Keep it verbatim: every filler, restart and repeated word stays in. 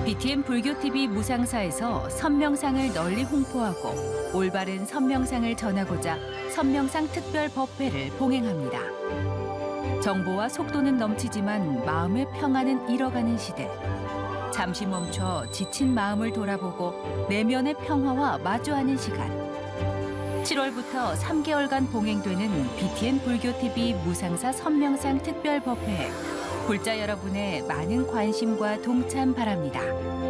비티엔 불교티비 무상사에서 선명상을 널리 홍보하고 올바른 선명상을 전하고자 선명상 특별 법회를 봉행합니다. 정보와 속도는 넘치지만 마음의 평안은 잃어가는 시대. 잠시 멈춰 지친 마음을 돌아보고 내면의 평화와 마주하는 시간. 칠월부터 삼 개월간 봉행되는 비티엔 불교티비 무상사 선명상 특별 법회에 불자 여러분의 많은 관심과 동참 바랍니다.